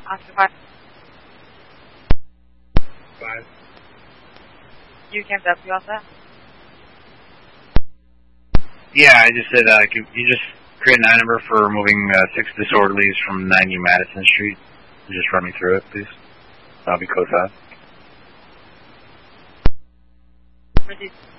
Oscar 5. 5. You can't up, you all set? Yeah, I just said, could you just create an number for removing 6 disorderlies from 90 Madison Street? Just run me through it, please. That'll be code 5. Proceed.